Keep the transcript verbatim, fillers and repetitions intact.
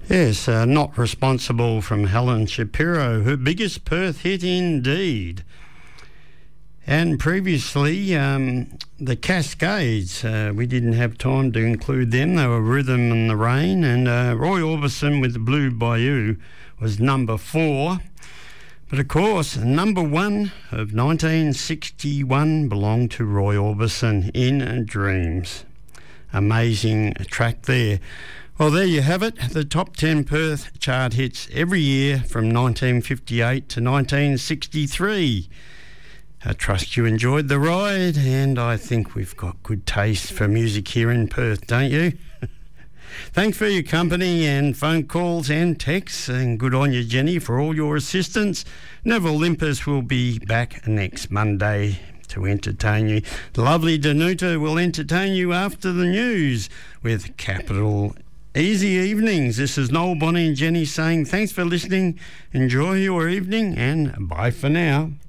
Yes, uh, Not Responsible from Helen Shapiro, her biggest Perth hit indeed. And previously, um, the Cascades, uh, we didn't have time to include them. They were Rhythm in the Rain, and uh, Roy Orbison with the Blue Bayou was number four. But of course, number one of nineteen sixty-one belonged to Roy Orbison, In Dreams. Amazing track there. Well, there you have it, the top ten Perth chart hits every year from nineteen fifty-eight to nineteen sixty-three. I trust you enjoyed the ride, and I think we've got good taste for music here in Perth, don't you? Thanks for your company and phone calls and texts, and good on you, Jenny, for all your assistance. Neville Limpers will be back next Monday to entertain you. The lovely Danuta will entertain you after the news with Capital Easy Evenings. This is Noel, Bonnie and Jenny saying thanks for listening, enjoy your evening, and bye for now.